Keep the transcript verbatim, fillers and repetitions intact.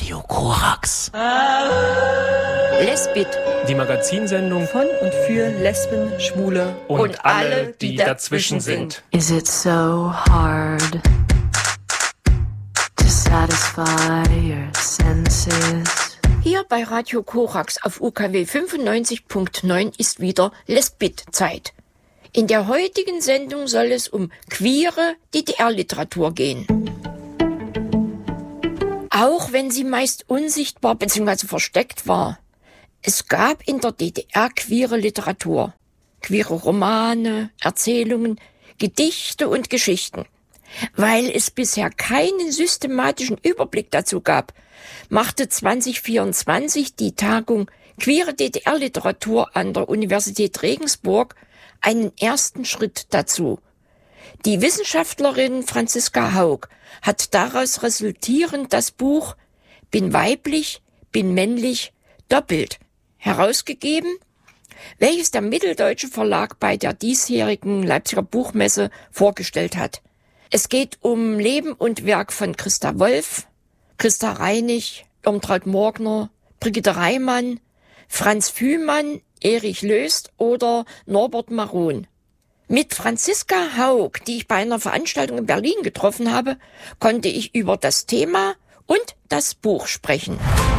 Radio Korax. Lesbit. Die Magazinsendung Von und für Lesben, Schwule und, und alle, die dazwischen sind. Is it so hard to satisfy your senses? Hier bei Radio Korax auf U K W fünfundneunzig Komma neun ist wieder Lesbit-Zeit. In der heutigen Sendung soll es um queere D D R-Literatur gehen. Auch wenn sie meist unsichtbar bzw. versteckt war. Es gab in der D D R queere Literatur, queere Romane, Erzählungen, Gedichte und Geschichten. Weil es bisher keinen systematischen Überblick dazu gab, machte zwanzig vierundzwanzig die Tagung Queere D D R-Literatur an der Universität Regensburg einen ersten Schritt dazu. Die Wissenschaftlerin Franziska Haug hat daraus resultierend das Buch Bin weiblich, bin männlich, doppelt herausgegeben, welches der Mitteldeutsche Verlag bei der diesjährigen Leipziger Buchmesse vorgestellt hat. Es geht um Leben und Werk von Christa Wolf, Christa Reinig, Irmtraud Morgner, Brigitte Reimann, Franz Fühmann, Erich Löst oder Norbert Maron. Mit Franziska Haug, die ich bei einer Veranstaltung in Berlin getroffen habe, konnte ich über das Thema und das Buch sprechen.